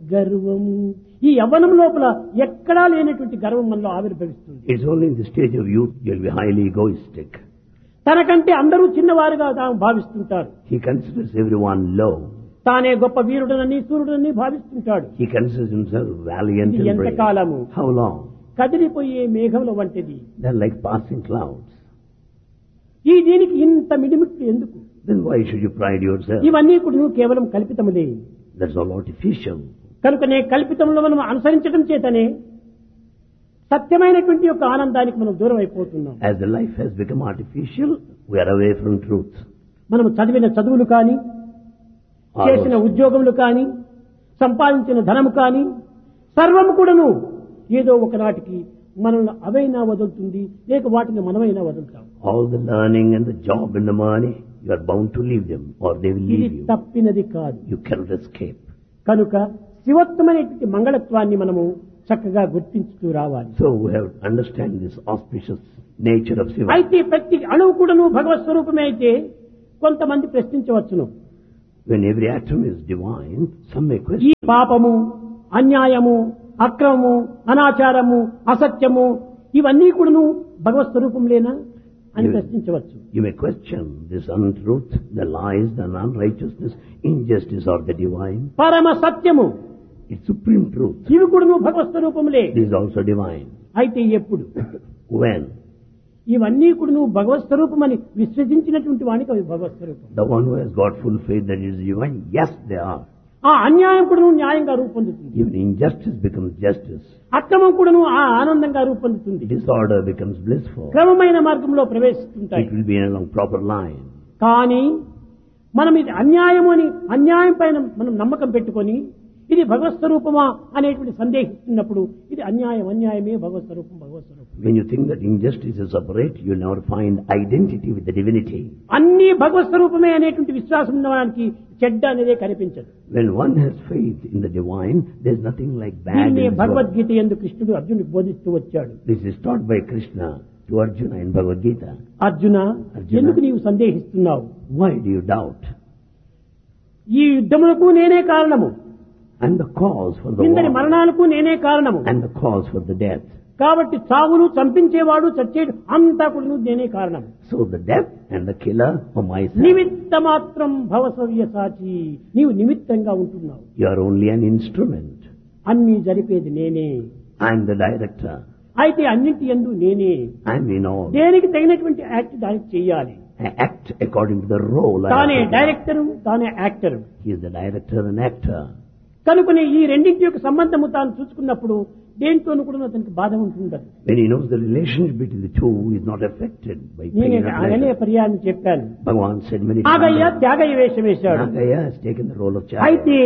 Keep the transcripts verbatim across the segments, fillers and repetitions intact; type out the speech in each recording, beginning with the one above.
గర్వము. ఈ యవ్వనం లోపల ఎక్కడా లేనటువంటి గర్వం మనలో ఆవిర్భవిస్తుంది. It's only in the stage of youth you'll be highly egoistic. తనకంటే అందరూ చిన్నవారుగా తాము భావిస్తుంటారు. He considers everyone low. తానే గొప్ప వీరుడనని సూర్యుడని భావిస్తుంటాడు. He considers himself valiant ఇది and brave. ఎంతకాలము? How long? కదిలిపోయే మేఘముల వంటిది. They're like passing clouds. ఈ దీనికి ఇంత మిడిమిట్లు ఎందుకు? Then why should you pride yourself? ఇవన్నీ కూడా నువ్వు కేవలం కల్పితములే. That's all artificial. కనుకనే కల్పితంలో మనం అనుసరించడం చేతనే సత్యమైనటువంటి యొక్క ఆనందానికి మనం దూరం అయిపోతున్నాం. As the life has become artificial, we are away from truth. మనం చదివిన చదువులు కానీ, చేసిన ఉద్యోగములు కానీ, సంపాదించిన ధనము కానీ సర్వము కూడాను ఏదో ఒకనాటికి మనల్ని అవైనా వదులుతుంది, లేక వాటిని మనమైనా వదులుతాం. All the learning and the job and the money, you are bound to leave them or they will ఇది leave you. తప్పినది కాదు. You cannot escape. కనుక శివత్వమైనటువంటి మంగళత్వాన్ని మనము చక్కగా గుర్తించుతూ రావాలి. So we have to understand this auspicious nature of Shiva. అయితే ప్రతి అణువు కూడాను భగవత్ స్వరూపమే అయితే కొంతమంది ప్రశ్నించవచ్చును. When every atom is divine, some may ఈ question, పాపము, అన్యాయము, అక్రమము, అనాచారము, అసత్యము ఇవన్నీ కూడాను భగవత్ స్వరూపంలేనా అని ప్రశ్నించవచ్చు. you may question this untruth, the lies, the unrighteousness, injustice or the divine. పరమ సత్యము It's supreme truth. ఇవి కూడాను భగవత్ స్వరూపములే. It is also divine. అయితే ఎప్పుడు When? ఇవన్నీ కూడాను భగవత్ స్వరూపమని విశ్వసించినటువంటి వానికి అవి భగవత్ స్వరూపం. The one who has got full faith that it is divine, yes they are. ఆ అన్యాయం కూడాను న్యాయంగా రూపొందుతుంది. Even injustice becomes justice. అక్రమం కూడాను ఆ ఆనందంగా రూపొందుతుంది. Disorder becomes blissful. క్రమమైన మార్గంలో ప్రవేశిస్తుంటాయి. It will be along proper line. కానీ మనం ఇది అన్యాయము అని అన్యాయం పైన మనం నమ్మకం పెట్టుకొని ఇది భగవత్ స్వరూపమా అనేటువంటి సందేహిస్తున్నప్పుడు ఇది అన్యాయం అన్యాయమే భగవత్ స్వరూపం భగవత్ స్వరూపం. When you think that injustice is separate, you never find identity with the divinity. అన్ని భగవత్ స్వరూపమే అనేటువంటి విశ్వాసం ఉన్నవానికి చెడ్డ అనేదే కనిపించదు. When one has faith in the divine, there is nothing like bad in దీన్నే this world. భగవద్గీత యందు కృష్ణుడు అర్జునుడికి బోధిస్తూ వచ్చాడు. This is taught by Krishna to Arjuna in Bhagavad Gita. Arjuna, Arjuna, ఎందుకు నీవు సందేహిస్తున్నావు? Why do you doubt? ఈ యుద్ధములకు నేనే కారణము, And the cause for the ఇందరి war, మరణాలకు నేనే కారణము. and the cause for the death. కాబట్టి చావును చంపించేవాడు చచ్చేడు అంతా కూడా నేనే కారణం. So the death and the killer are myself. నిమిత్త మాత్రం భవసవ్య సాచి, నీవు నిమిత్తంగా ఉంటున్నావు. You are only an instrument. అన్ని జరిపేది నేనే. I am the director. అయితే అన్నింటి యందు నేనే. I am in all. దేనికి తగినటువంటి యాక్ట్ దానికి చెయ్యాలి. I act according to the role. I తానే have to play. డైరెక్టరు, తానే actor. He is the director and actor. కనుకనే ఈ రెండింటి యొక్క సంబంధము తాను చూసుకున్నప్పుడు దేంతోనూ కూడా అతనికి బాధ ఉంటుండదు. When he knows the relationship between the two, he is not affected by pain నేను or అనే pleasure. పర్యాన్ని చెప్పాను. Bhagavan said many Nagaiah times, Tyagayya వేషం వేశాడు. Nagaya has taken the role of Chaya. అయితే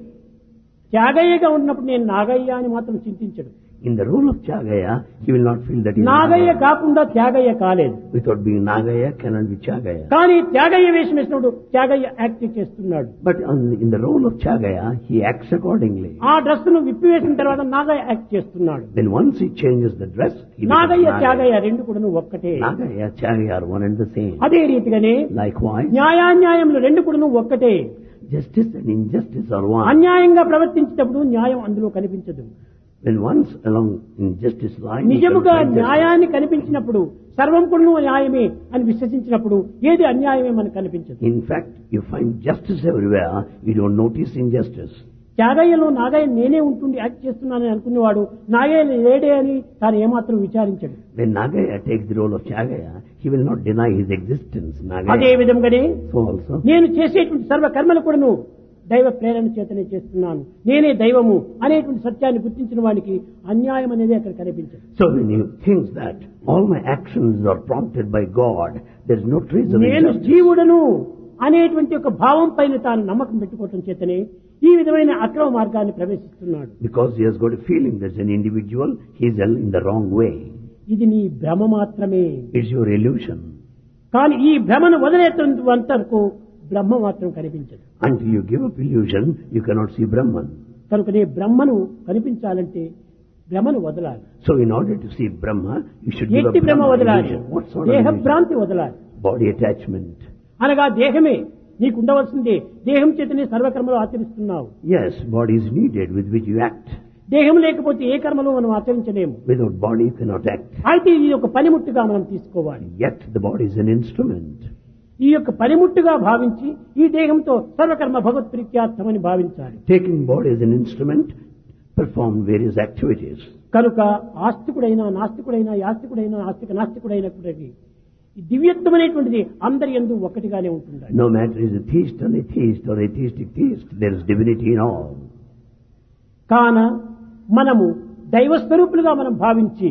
త్యాగయ్యగా ఉన్నప్పుడు నేను నాగయ్య అని మాత్రం చింతించడు. In the role of Chagaya, he will not feel that he is Nagaiah Nagaya. కాకుండా త్యాగయ్య కాలేదు. Without being Nagaya, cannot be Chagaya. కానీ త్యాగయ్య వేషం వేసినప్పుడు త్యాగయ్య యాక్ట్ చేస్తున్నాడు. But on, in the role of Chagaya, he acts accordingly. ఆ డ్రెస్ ను విప్పివేసిన తర్వాత Nagaiah act చేస్తున్నాడు. Then once he changes the dress, he becomes Nagaiah Nagaya. Tyagayya రెండు కూడా ఒక్కటే. Nagaya, Chagaya are one and the same. అదే రీతిగానే Likewise, న్యాయాన్యాయములు రెండు కూడా ఒక్కటే. justice and injustice are one. అన్యాయంగా ప్రవర్తించేటప్పుడు న్యాయం అందులో కనిపించదు. When once along in justice line, he నిజముగా can find justice. న్యాయాన్ని కనిపించినప్పుడు సర్వం కూడా న్యాయమే అని విశ్వసించినప్పుడు ఏది అన్యాయమే మనకు కనిపించదు. In fact, you find justice everywhere, you don't notice injustice. త్యాగయ్యలో Nagaiah నేనే ఉంటుండి యాక్ట్ చేస్తున్నానని అనుకునేవాడు నాగయ్య లేడే అని తాను ఏమాత్రం విచారించడు. When Nagaya takes the role of Chagaya, he will not deny his existence. అదే Nagaya. విధంగానే So also, నేను చేసేటువంటి సర్వ కర్మలు కూడాను దైవ ప్రేరణ చేతనే చేస్తున్నాను, నేనే దైవము అనేటువంటి సత్యాన్ని గుర్తించిన వానికి అన్యాయం అనేది అక్కడ కనిపించదు. so when you think that all my actions are prompted by God, there is no trace of నేను injustice. జీవుడను అనేటువంటి ఒక భావం పైన తాను నమ్మకం పెట్టుకోవటం చేతనే ఈ విధమైన అక్రమ మార్గాన్ని ప్రవేశిస్తున్నాడు. Because he has got a feeling that as an individual, he is in the wrong way. ఇది నీ భ్రమ మాత్రమే. It's your illusion. కానీ ఈ భ్రమను వదిలేంత వరకు బ్రహ్మ మాత్రం కనిపించదు. Until you give up illusion, you cannot see Brahman. కనుకనే బ్రహ్మను కనిపించాలంటే భ్రమను వదలాలి. So in order to see Brahma, you should give up ఎట్టి భ్రమ Brahma వదలాలి, illusion. What sort of దేహ illusion? భ్రాంతి వదలాలి. Body attachment. అనగా దేహమే నీకు ఉండవలసిందే. దేహం చేతనే సర్వకర్మలు ఆచరిస్తున్నావు. Yes, body is needed with which you act. దేహం లేకపోతే ఏ కర్మలు మనం ఆచరించలేము. Without body you cannot act. అయితే ఇది ఒక పనిముట్టుగా మనం తీసుకోవాలి. Yet the body is an instrument. ఈ యొక్క పనిముట్టుగా భావించి ఈ దేహంతో సర్వకర్మ భగవత్ ప్రీత్యార్థమని భావించాలి. Taking body as an instrument, perform various activities. కనుక ఆస్తికుడైనా నాస్తికుడైనా యాస్తికుడైనా ఆస్తిక నాస్తికుడైనటువంటి ఈ దివ్యత్వమైనటువంటిది అందరి యందు ఒకటిగానే ఉంటుంది. No matter is a theist or atheist or atheistic theist, there is divinity in all. కాన మనము దైవస్వరూపులుగా మనం భావించి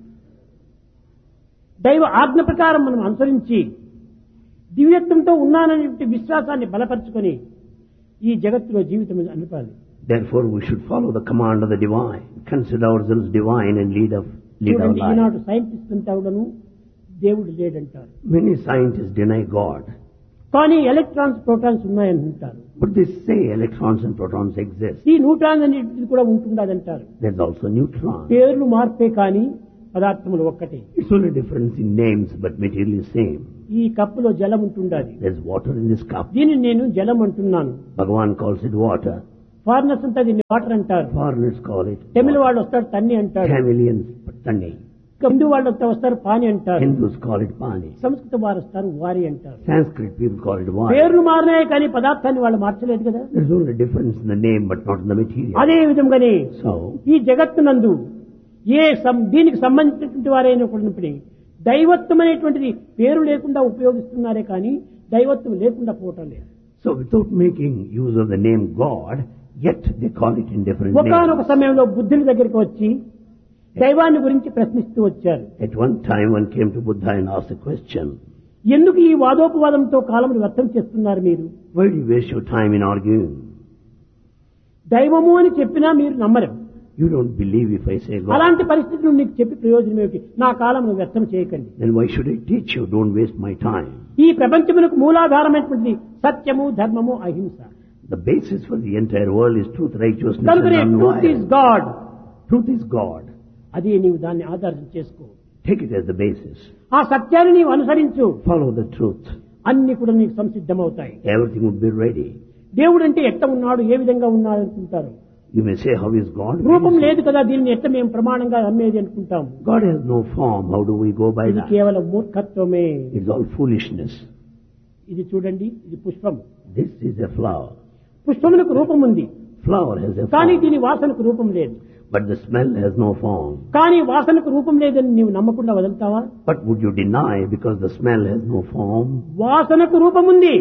దైవ ఆజ్ఞ ప్రకారం మనం అనుసరించి దివ్యత్వంతో ఉన్నాననే విశ్వాసాన్ని బలపరుచుకొని ఈ జగత్తులో జీవితం అనిపాలి. Therefore we should follow the command of the divine, consider ourselves divine and lead of lead our life. Eenadu scientist అంటాడును దేవుడు లేడంటారు. Many scientists deny God. కానీ electrons protons ఉన్నాయంటారు. But they say electrons and protons exist. ఈ neutron అనేది కూడా ఉంటుందంటారు. There's also neutron. పేర్లు మార్పే కానీ పదార్థములు ఒక్కటే. It's only difference in names, but material is same. ఈ కప్పులో జలం ఉంటుండాలి. There's water in this cup. దీన్ని నేను జలం అంటున్నాను. Bhagavan calls it water. Foreigners అంతా దీన్ని వాటర్ అంటారు. Foreigners call it తమిళ వాళ్ళు వస్తారు తన్ని అంటారు. Tamilians, Tanni. హిందూ వాళ్ళు వస్తారు పాని అంటారు. Hindus call it Pani. సంస్కృత వారు వస్తారు వారి అంటారు. Sanskrit people call it water. పేర్లు మారినాయి కానీ పదార్థాన్ని వాళ్ళు మార్చలేదు కదా. There's only difference in the name, but not in the material. అదే విధంగానే So, ఈ జగత్తునందు ఏ సం- దీనికి సంబంధించినటువంటి వారైనటువంటి దైవత్వం అనేటువంటిది పేరు లేకుండా ఉపయోగిస్తున్నారే కానీ దైవత్వం లేకుండా పోవటం లేదు. so without making use of the name God, yet they call it in different ఒకానొక names. సమయంలో బుద్ధుని దగ్గరికి వచ్చి దైవాన్ని గురించి ప్రశ్నిస్తూ వచ్చారు. At one time one came to Buddha and asked a question. ఎందుకు ఈ వాదోపవాదంతో కాలమును వ్యర్థం చేస్తున్నారు మీరు? Why do you waste your time in arguing? దైవము అని చెప్పినా మీరు నమ్మరు. You don't believe if I say God. అలాంటి పరిస్థితులు నీకు చెప్పి ప్రయోజనం ఏమిటి? నా కాలమును వ్యర్థం చేయకండి. Then why should I teach you? Don't waste my time. ఈ ప్రపంచమునకు మూలాధారమైనటువంటి సత్యము ధర్మము అహింస. The basis for the entire world is truth, righteousness కనుకనే and truth is non-violence. God. Truth is God. అది నీవు దాన్ని ఆధారం చేసుకో. Take it as the basis. ఆ సత్యాన్ని నీవు అనుసరించు. Follow the truth. అన్ని కూడా నీకు సంసిద్ధమవుతాయి. Everything would be ready. దేవుడు అంటే ఎట్ట ఉన్నాడు, ఏ విధంగా ఉన్నాడు అనుకుంటారు. You may say, how is God? రూపం లేదు కదా, దీన్ని ఎట్ట మేము ప్రమాణంగా నమ్మేది అనుకుంటాం. God has no form. How do we go by ఇది that? కేవలం మూర్ఖత్వమే. It's all foolishness. ఇది చూడండి, ఇది పుష్పం. This is a flower. పుష్పమునకు రూపం ఉంది, Flower has a కానీ form. దీని వాసనకు రూపం లేదు. But the smell has no form. కానీ వాసనకు రూపం లేదని నీవు నమ్మకుండా వదులుతావా? But would you deny because the smell has no form? వాసనకు రూపం ఉంది.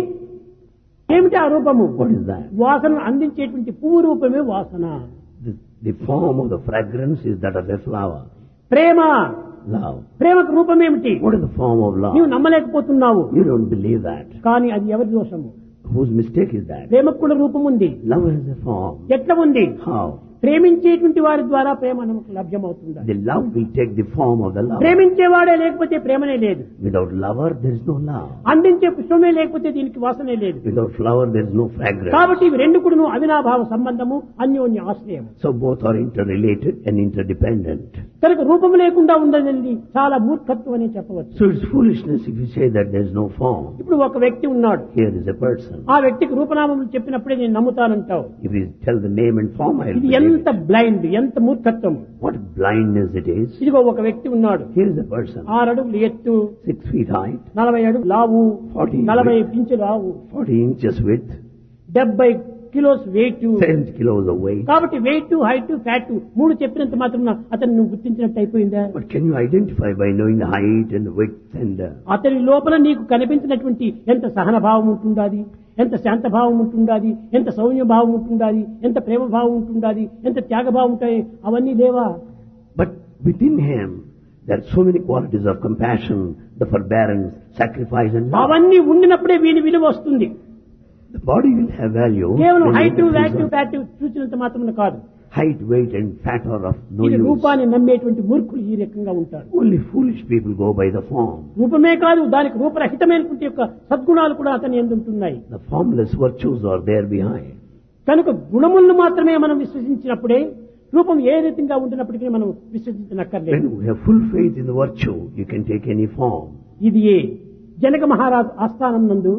ఏమిటి ఆ రూపము? What is that? వాసనను అందించేటువంటి పువ్వు రూపమే వాసన. The, the form of the fragrance is that of a flower. Prema, Love. ప్రేమకు రూపం ఏమిటి? What is the form of love? నీవు నమ్మలేకపోతున్నావు. You don't believe that. కానీ అది ఎవరి దోషము? Whose mistake is that? ప్రేమకు కూడా రూపం ఉంది. Love has a form. ఎట్లా ఉంది? How? ప్రేమించేటువంటి వారి ద్వారా ప్రేమ మనకు లభ్యమవుతుంది. The love will take the form of the lover. ప్రేమించేవాడే లేకపోతే ప్రేమనే లేదు. Without lover, there is no love. అందించే పుష్పమే లేకపోతే దీనికి వాసనే లేదు. Without flower, there is no fragrance. కాబట్టి ఇవి రెండు కూడా అవినాభావ సంబంధము, అన్యోన్య ఆశ్రయం. So both are interrelated and interdependent. కనుక రూపం లేకుండా ఉండదండి చాలా మూర్ఖత్వం అని చెప్పవచ్చు. So it's foolishness if you say that there is no form. ఇప్పుడు ఒక వ్యక్తి ఉన్నాడు, Here is a person. ఆ వ్యక్తికి రూపనామములు చెప్పినప్పుడే నేను నమ్ముతానంటావు. If you tell the name and form, I will ఇది believe ఎంత it. బ్లైండ్, ఎంత మూర్ఖత్వం. What blindness it is. ఇదిగో ఒక వ్యక్తి ఉన్నాడు, Here is a person. ఆరు అడుగులు ఎత్తు, Six feet height, నలభై అడుగులు లావు, Forty. నలభై ఇంచులు లావు, forty inches width, డెబ్బై kilos wait. seventy kilos of weight. కాబట్టి వెయిట్, హైట్, ఫ్యాట్ మూడు చెప్పినంత మాత్రం అతను నువ్వు గుర్తించినట్టు అయిపోయిందా? But can you identify by knowing the height and the width and uh, అతని లోపల నీకు కనిపించినటువంటి ఎంత సహన భావం ఉంటుండాది, ఎంత శాంత భావం ఉంటుండాది, ఎంత సౌమ్య భావం ఉంటుండాది, ఎంత ప్రేమ భావం ఉంటుండాది, ఎంత త్యాగ భావం ఉంటాయి, అవన్నీ లేవా? but within him there are so many qualities of compassion, the forbearance, sacrifice and love. అవన్నీ ఉండినప్పుడే వీని విలువ వస్తుంది. The body will have value. కేవలం when height, it is VAT, on- fat చూసినంత మాత్రం కాదు. height, weight and fat are of no ఇది use. రూపాన్ని నమ్మేటువంటి మూర్ఖులు ఈ రకంగా ఉంటారు. Only foolish people go by the form. రూపమే కాదు, దానికి రూపరహితమైనటువంటి యొక్క సద్గుణాలు కూడా అతని యందు ఉంటున్నాయి. The formless virtues are there behind. కనుక గుణములను మాత్రమే మనం విశ్వసించినప్పుడే రూపం ఏ రీతిగా ఉంటున్నప్పటికీ మనం విశ్వసించనక్కర్లేదు. When you have full faith in the virtue, you can take any form. ఇది ఏ జనక మహారాజు ఆస్థానం నందు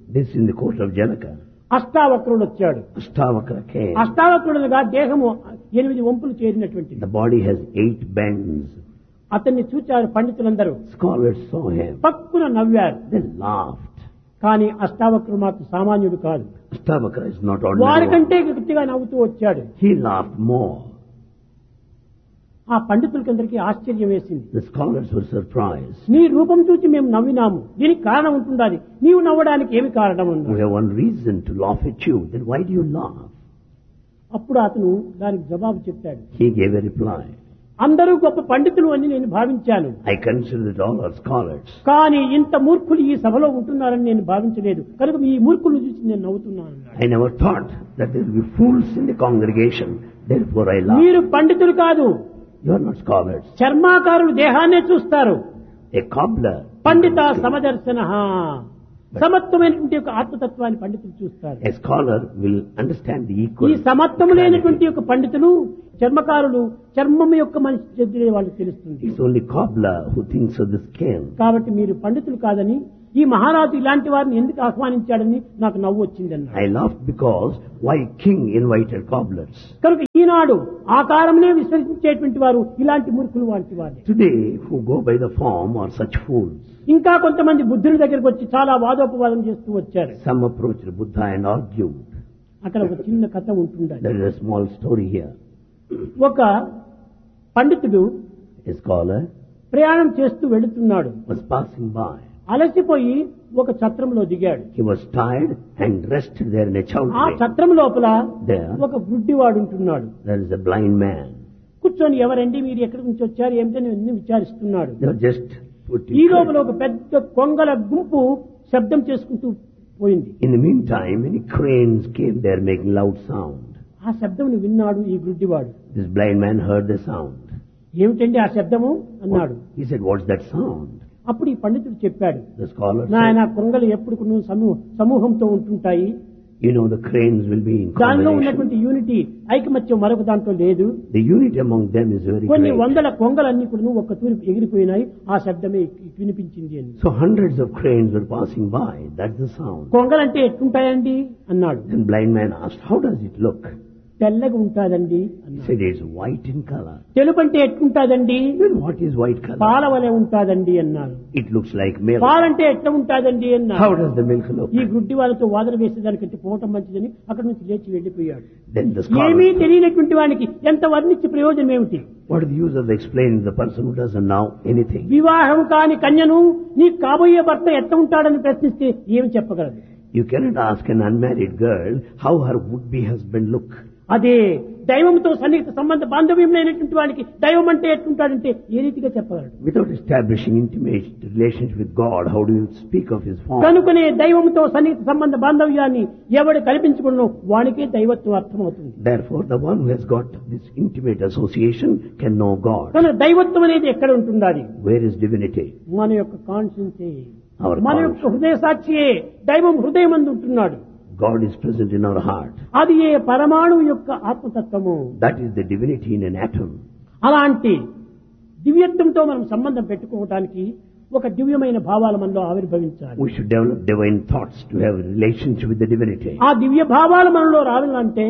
This in the court of Janaka. అష్టావక్రుడు వచ్చాడు. Astavakra came. అష్టావక్రుడుగా దేహము ఎనిమిది వంపులు చేరినటువంటిది. The body has eight bends. అతన్ని చూచారు పండితులందరూ. Scholars saw him. పక్కున నవ్వారు. They laughed. కానీ అష్టావక్రుడు మాత్రం సామాన్యుడు కాదు. Astavakra is not ordinary. వారికంటే గట్టిగా నవ్వుతూ వచ్చాడు. He laughed more. ఆ పండితులకందరికీ ఆశ్చర్యం వేసింది. The scholars were surprised. నీ రూపం చూసి మేము నవ్వినాము, దీనికి కారణం ఉంటుండాలి, నీవు నవ్వడానికి ఏమి కారణం We ఉంది? have one reason to laugh at you. Then why do you laugh? అప్పుడు అతను దానికి జవాబు చెప్పాడు. He gave a reply. అందరూ గొప్ప పండితులు అని నేను భావించాను, I consider that all are scholars. కానీ ఇంత మూర్ఖులు ఈ సభలో ఉంటున్నారని నేను భావించలేదు, కనుక ఈ మూర్ఖులను చూసి నేను నవ్వుతున్నాను అన్నాడు. I never thought that there will be fools in the congregation. Therefore I laugh. మీరు పండితులు కాదు, You are not scholars. చర్మాకారులు దేహాన్నే చూస్తారు. A cobbler. పండిత సమదర్శన, సమత్వమైనటువంటి యొక్క ఆత్మతత్వాన్ని పండితులు చూస్తారు. A scholar will understand the ఈ equal. సమత్వము లేనటువంటి యొక్క పండితులు, చర్మకారులు చర్మం యొక్క మనిషి చెందిన వాళ్ళు తెలుస్తుంది. It's only cobbler who thinks of the skin. కాబట్టి మీరు పండితులు కాదని, ఈ మహారాజు ఇలాంటి వారిని ఎందుకు ఆహ్వానించాడని నాకు నవ్వు వచ్చిందన్న. I laughed because why king invited cobblers? కనుక ఈనాడు ఆకారమునే విశ్వసించేటువంటి వారు ఇలాంటి మూర్ఖులు వంటి వారే. Today who go by the form are such fools. ఇంకా కొంతమంది బుద్ధుల దగ్గరికి వచ్చి చాలా వాదోపవాదం చేస్తూ వచ్చారు. Some approached Buddha and argued. అక్కడ ఒక చిన్న కథ ఉంటుండాలి. There is a small story here. ఒక పండితుడు A scholar ప్రయాణం చేస్తూ వెళుతున్నాడు. was passing by. అలసిపోయి ఒక ఛత్రంలో దిగాడు. He was tired and rested there in a ఆ chowdhury. ఛత్రం లోపల There. ఒక గుడ్డివాడు ఉంటున్నాడు. There is a blind man. కూర్చొని ఎవరండి మీరు ఎక్కడి నుంచి వచ్చారు ఏమిటని అన్ని విచారిస్తున్నాడు. They were just put ఈ in. లోపల ఒక పెద్ద కొంగల గుంపు శబ్దం చేసుకుంటూ పోయింది. In the meantime, many cranes came there making loud sound. ఆ శబ్దం విన్నాడు ఈ గుడ్డివాడు. This blind man heard the sound. ఏమిటండి ఆ శబ్దము అన్నాడు. He said, "What's that sound?" అప్పుడు ఈ పండితుడు చెప్పాడు, The scholar నాయన said, కొంగలు ఎప్పుడు సమూహంతో ఉంటుంటాయి, "You know the cranes will be in దానిలో combination. ఉన్నటువంటి యూనిటీ ఐకమత్యం మరొక దాంట్లో లేదు. The unity among them is very కొన్ని great." వందల కొంగలన్నీ కూడా ఒక్క తూరి ఎగిరిపోయినాయి, ఆ శబ్దమే వినిపించింది అని. So hundreds of cranes were passing by. That's the sound. కొంగలంటే ఎట్లుంటాయండి అన్నాడు. Then blind man asked, "How does it look?" తెల్లగా ఉంటాదండి He అన్నాడు. said, "It's white in color." తెలుపు అంటే ఎట్లుంటాదండి, Then what is white color? పాల వలె ఉంటాదండి అన్నారు. It looks like milk. పాలంటే ఎట్లా ఉంటాదండి How అన్నారు. does the milk look? ఈ గుడ్డి వాళ్ళతో వాదన వేసేదానికంటే పోవటం మంచిదని అక్కడి నుంచి లేచి వెళ్లిపోయాడు. Then the ఏమీ scholar, తెలియనటువంటి వానికి ఎంత వర్ణించి ప్రయోజనం ఏమిటి? what is the use of explaining to the person who doesn't know anything? వివాహం కాని కన్యను నీ కాబోయే భర్త ఎట్లా ఉంటాడని ప్రశ్నిస్తే ఏమి చెప్పగలదు? You cannot ask an unmarried girl how her would-be husband look. అదే దైవంతో సన్నిహిత సంబంధ బాంధవ్యం లేనటువంటి వానికి దైవం అంటే ఎట్లుంటాడంటే ఏ రీతిగా చెప్పగలడు? Without establishing intimate relationship with God, how do you speak of His form? కనుకనే దైవంతో సన్నిహిత సంబంధ బాంధవ్యాన్ని ఎవడు కల్పించుకున్నో వానికే దైవత్వం అర్థమవుతుంది. Therefore, the one who has got this intimate association can know God. కనుక దైవత్వం అనేది ఎక్కడ ఉంటుండాలి? Where is divinity? మన యొక్క కాన్షియన్సే, Our మన యొక్క హృదయ సాక్షియే. దైవం హృదయం అందు ఉంటున్నాడు. God is present in our heart. అది ఏ పరమాణువు యొక్క ఆత్మతత్వము. That is the divinity in an atom. అలాంటి దివ్యత్వంతో మనం సంబంధం పెట్టుకోవడానికి ఒక దివ్యమైన భావాలు మనలో ఆవిర్భవించాలి. We should develop divine thoughts to have a relationship with the divinity. ఆ దివ్య భావాలు మనలో రావాలంటే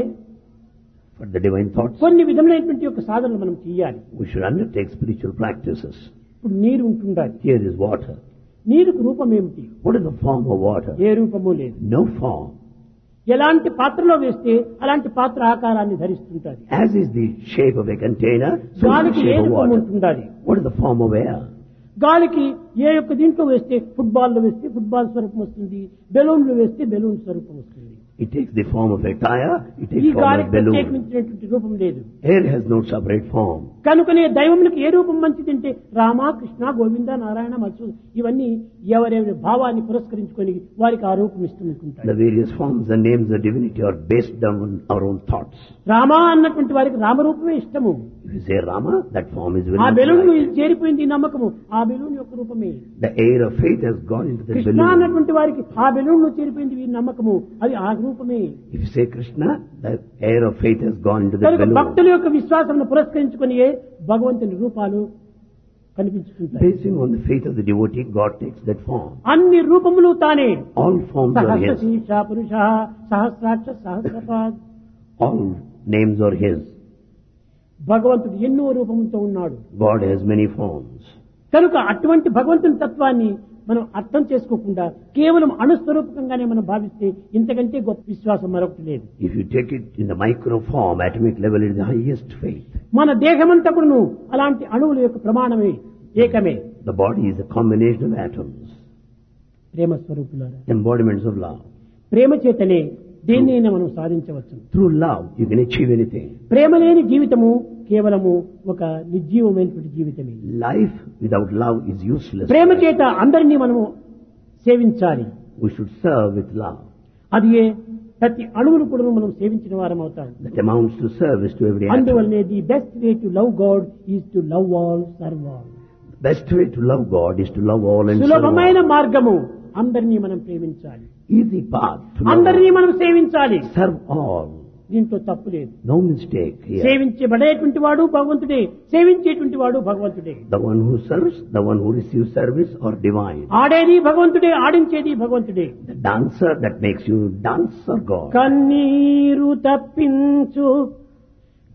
For the divine thoughts, కొన్ని విధమైనటువంటి యొక్క సాధనలు మనం చేయాలి. we should undertake spiritual practices. ఇప్పుడు నీరు ఉంటుండాలి. Here is water. నీరుకు రూపం ఏమిటి? What is the form of water? ఏ రూపము లేదు. No form. ఎలాంటి పాత్రలో వేస్తే అలాంటి పాత్ర ఆకారాన్ని ధరిస్తుంటది. As is the shape of a container, so is the గాలికి ఏ shape of రూపం water. ఉంటుండాలి. What is the form of air? గాలికి ఏ యొక్క దీంట్లో వేస్తే ఫుట్బాల్ లో వేస్తే ఫుట్బాల్ స్వరూపం వస్తుంది, బెలూన్ లో వేస్తే బెలూన్ స్వరూపం వస్తుంది. It takes the form of a tire, it ఈ takes form గాలికి of balloon. ప్రత్యేకించినటువంటి రూపం లేదు. Air has no separate form. కనుకనే దైవములకు ఏ రూపం మంచిదంటే రామ, కృష్ణ, గోవింద, నారాయణ, మత్స్సు ఇవన్నీ ఎవరెవరి భావాన్ని పురస్కరించుకొని వారికి ఆ రూపం ఇస్తుంటాయి. The various forms and names of divinity are based on our own thoughts. Rama అన్నటువంటి వారికి రామరూపమే ఇష్టము. If you say Rama, that form is very ఆ much బెలూన్ right. చేరిపోయింది ఈ నమ్మకము, ఆ బెలూన్ యొక్క రూపమే. The air of faith has gone into the Krishna balloon. అన్నటువంటి వారికి ఆ బెలూన్ లో చేరిపోయింది ఈ నమ్మకము, అది ఆ రూపమే. If you say Krishna, the air of faith has gone into the కనుక balloon. భక్తుల యొక్క విశ్వాసం పురస్కరించుకొని భగవంతుని రూపాలు కనిపించుతుంటాయి. Basing on the faith of the devotee, God takes that form. అన్ని రూపములు తానే. All forms are Sahasra His. శీర్ష పురుష సహస్రాక్ష సహస్రపాద్. All names are His. భగవంతుడు ఎన్నో రూపములతో ఉన్నాడు. God has many forms. కనుక అటువంటి భగవంతుని తత్వాన్ని మనం అర్థం చేసుకోకుండా కేవలం అణుస్వరూపకంగానే మనం భావిస్తే ఇంతకంటే గొప్ప విశ్వాసం మరొకటి లేదు. If you take it in the micro form, atomic level, it is the highest faith. మన దేహమంతా కూడాను అలాంటి అణువుల యొక్క ప్రమాణమే, ఏకమే. The body is a combination of atoms, ప్రేమ స్వరూపులారా, embodiments of love. ప్రేమ చేతనే దేన్నైనా మనం సాధించవచ్చు. Through love, you can achieve anything. ప్రేమ లేని జీవితము కేవలము ఒక నిర్జీవమైనటువంటి జీవితమే. Life without love is useless. ప్రేమ చేత అందరినీ మనము సేవించాలి. We should serve with love. అది ఏ ప్రతి అణువును కూడా మనం సేవించిన వారం అవుతాం. That amounts to service to every atom. అందువల్లనే the best way to love God is to love all, serve all. Best way to love God is to love all and serve సులభమైన all. మార్గము అందరినీ మనం ప్రేమించాలి, Easy path to love అందరినీ all. మనం సేవించాలి. Serve all. దీంట్లో తప్పు లేదు. No mistake here. సేవించబడేటువంటి వాడు భగవంతుడే, సేవించేటువంటి వాడు భగవంతుడే. The one who serves, the one who receives service are divine. ఆడేది భగవంతుడే, ఆడించేది భగవంతుడే. The dancer that makes you dance are God. కన్నీరు తప్పించు